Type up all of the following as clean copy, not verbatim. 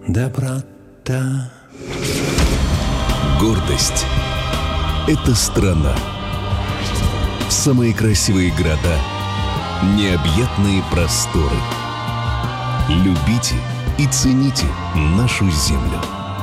доброта. Гордость — это страна. Самые красивые города, необъятные просторы. Любите и цените нашу землю.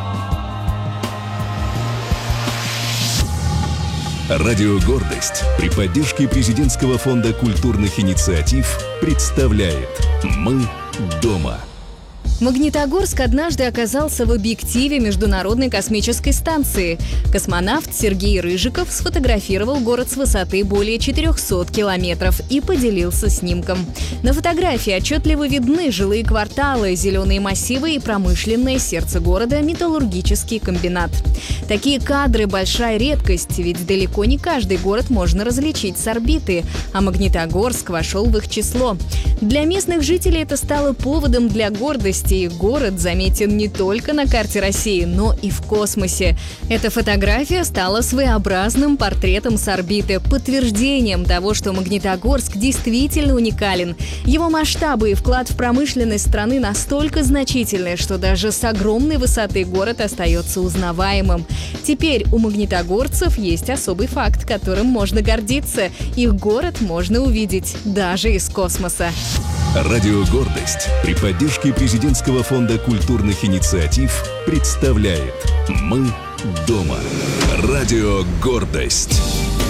Радио «Гордость» при поддержке Президентского фонда культурных инициатив представляет «Мы дома». Магнитогорск однажды оказался в объективе Международной космической станции. Космонавт Сергей Рыжиков сфотографировал город с высоты более 400 километров и поделился снимком. На фотографии отчетливо видны жилые кварталы, зеленые массивы и промышленное сердце города – металлургический комбинат. Такие кадры – большая редкость, ведь далеко не каждый город можно различить с орбиты, а Магнитогорск вошел в их число. Для местных жителей это стало поводом для гордости. И город заметен не только на карте России, но и в космосе. Эта фотография стала своеобразным портретом с орбиты, подтверждением того, что Магнитогорск действительно уникален. Его масштабы и вклад в промышленность страны настолько значительны, что даже с огромной высоты город остается узнаваемым. Теперь у магнитогорцев есть особый факт, которым можно гордиться. Их город можно увидеть даже из космоса. Радио «Гордость» при поддержке Президентского фонда культурных инициатив представляет «Мы дома». Радио «Гордость».